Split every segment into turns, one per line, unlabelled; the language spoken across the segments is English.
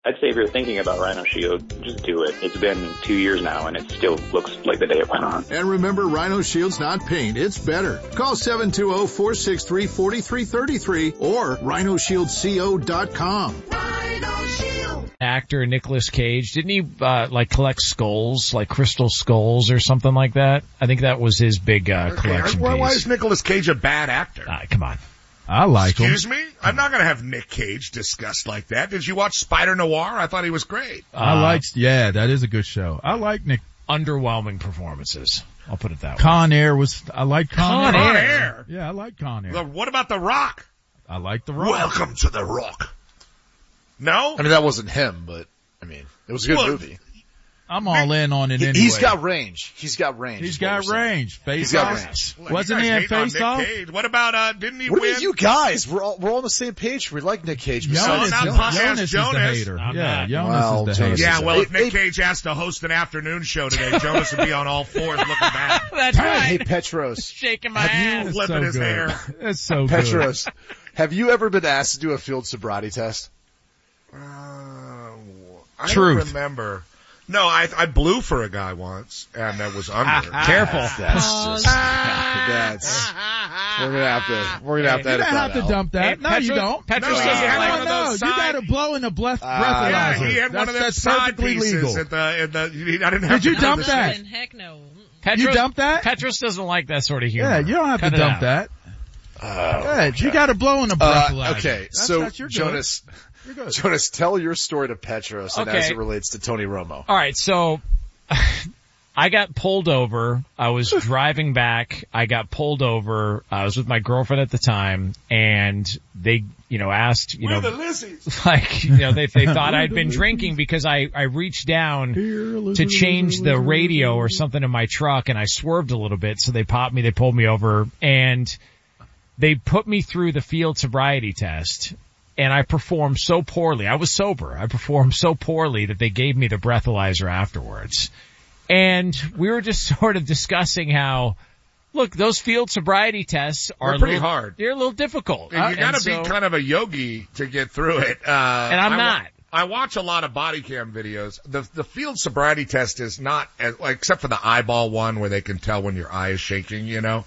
I'd say if you're thinking about Rhino Shield, just do it. It's been 2 years now, and it still looks like the day it went on.
And remember, Rhino Shield's not paint, it's better. Call 720-463-4333 or rhinoshieldco.com.
Rhino Shield.
Actor Nicolas Cage, didn't he collect skulls, like crystal skulls or something like that? I think that was his big collection piece.
Why is Nicolas Cage a bad actor?
Come on.
I like him.
Excuse me? I'm not going to have Nick Cage discussed like that. Did you watch Spider Noir? I thought he was great.
Yeah, that is a good show. I like Nick.
Underwhelming performances. I'll put it that way.
Con Air I like Con Air.
Con Air?
Yeah, I like Con Air.
What about The Rock?
I like The Rock.
Welcome to The Rock. No?
I mean, that wasn't him, but, I mean, it was a good movie.
I'm all in on it anyway.
He's got range. He's got range.
Face Off. Wasn't he in Face Off?
What about, didn't he
win?
What
are you guys? We're all on the same page. We like Nick Cage.
Jonas is the hater. Jonas is the hater.
Yeah, well, if Nick Cage has to host an afternoon show today, Jonas would be on all fours looking back.
That's right.
Hey, Petros.
Shaking my ass.
Flipping his hair.
That's so
good. Petros, have you ever been asked to do a field sobriety test?
I don't remember. No, I blew for a guy once, and that was under.
Careful.
We're gonna have to edit that out.
You don't have to dump that. No, you don't.
Petros doesn't like one of those.
You gotta blow in a breathalyzer.
Yeah, he had one of them side pieces at I didn't have
Did you dump that?
Heck no.
You dump that?
Petros doesn't like that sort of humor.
Yeah, you don't have to dump that. Good. You gotta blow in a breathalyzer.
Okay, so Jonas, tell your story to Petros and as it relates to Tony Romo.
All right, so I got pulled over. I was driving back. I got pulled over. I was with my girlfriend at the time, and they, asked,
We're the Lizzies.
They thought I'd been drinking because I reached down to change the radio or something in my truck, and I swerved a little bit, so they popped me. They pulled me over, and they put me through the field sobriety test. And I performed so poorly. I was sober. I performed so poorly that they gave me the breathalyzer afterwards. And we were just sort of discussing how, look, those field sobriety tests are
pretty hard.
They're a little difficult.
You gotta be kind of a yogi to get through it.
And I'm not.
I watch a lot of body cam videos. The field sobriety test is not, except for the eyeball one where they can tell when your eye is shaking,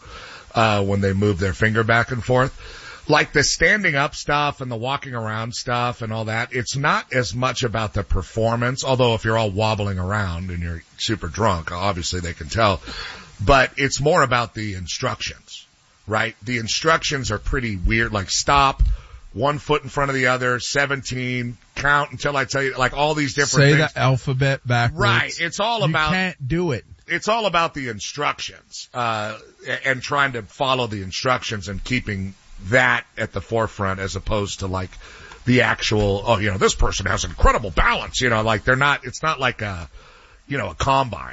when they move their finger back and forth. Like the standing up stuff and the walking around stuff and all that, it's not as much about the performance, although if you're all wobbling around and you're super drunk, obviously they can tell. But it's more about the instructions, right? The instructions are pretty weird, like stop, 1 foot in front of the other, 17, count until I tell you, like all these different things.
Say the alphabet backwards.
Right. It's all about.
You can't do it.
It's all about the instructions, and trying to follow the instructions and keeping that at the forefront as opposed to like the actual, this person has incredible balance, they're not, it's not like a combine.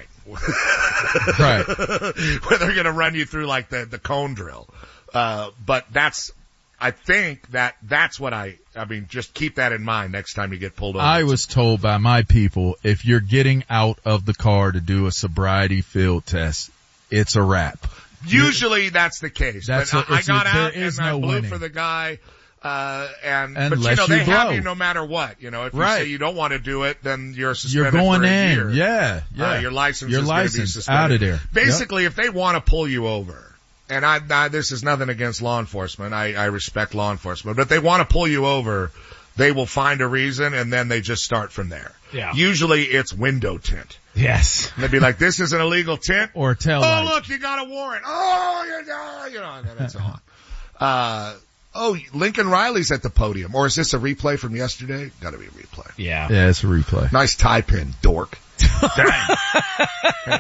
Right.
Where they're gonna run you through like the cone drill. But I think that's what just keep that in mind next time you get pulled over.
I was told by my people, if you're getting out of the car to do a sobriety field test, it's a wrap.
Usually that's the case. I got out and I blew
winning
for the guy, but
they
have you no matter what. If you say you don't want to do it, then you're suspended
You're going
for a
in.
year.
Yeah.
Your license is going to be suspended.
Out of there.
Basically, if they want to pull you over, and this is nothing against law enforcement. I respect law enforcement, but if they want to pull you over, they will find a reason and then they just start from there.
Yeah.
Usually it's window tint.
Yes.
And they'd be like, this is an illegal tint.
Or a tail light.
Oh, look, you got a warrant. And then it's on. Lincoln Riley's at the podium. Or is this a replay from yesterday? Gotta be a replay.
Yeah.
Yeah, it's a replay.
Nice tie pin, dork. Dang. Anyway.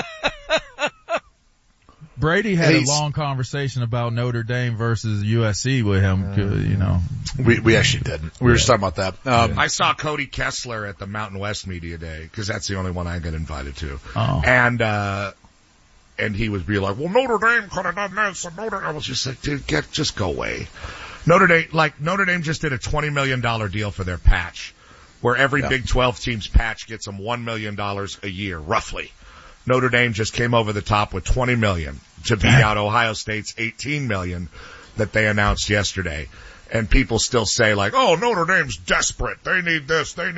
Brady had a long conversation about Notre Dame versus USC with him,
We actually didn't. We were just talking about that.
I saw Cody Kessler at the Mountain West Media Day, because that's the only one I got invited to.
Oh.
And he was be like, well, Notre Dame could have done this, and I was just like, dude, just go away. Notre Dame just did a $20 million deal for their patch, where every Big 12 team's patch gets them $1 million a year, roughly. Notre Dame just came over the top with $20 million to beat out Ohio State's $18 million that they announced yesterday. And people still say like, oh, Notre Dame's desperate. They need this. They need